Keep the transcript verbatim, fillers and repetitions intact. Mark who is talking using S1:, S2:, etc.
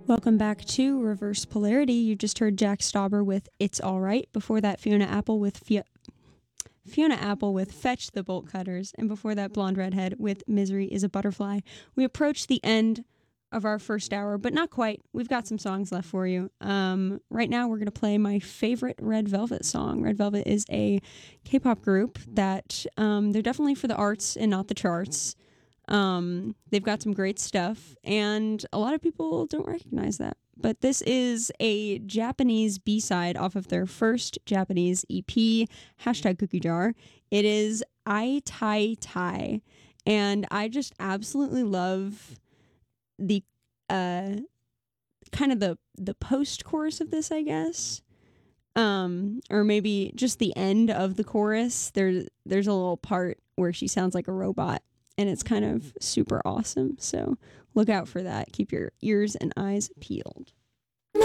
S1: Welcome back to Reverse Polarity. You just heard Jack Stauber with It's Alright. Before that, Fiona Apple with Fi- Fiona Apple with Fetch the Bolt Cutters. And before that, Blonde Redhead with Misery is a Butterfly. We approach the end of our first hour, but not quite. We've got some songs left for you. Um, right now, we're going to play my favorite Red Velvet song. Red Velvet is a K-pop group that um, they're definitely for the arts and not the charts. Um, they've got some great stuff, and a lot of people don't recognize that. But this is a Japanese B-side off of their first Japanese E P, hashtag Cookie Jar. It is I Tai Tai, and I just absolutely love the uh, kind of the the post chorus of this, I guess. Um, or maybe just the end of the chorus. There's there's a little part where she sounds like a robot, and it's kind of super awesome. So look out for that. Keep your ears and eyes peeled.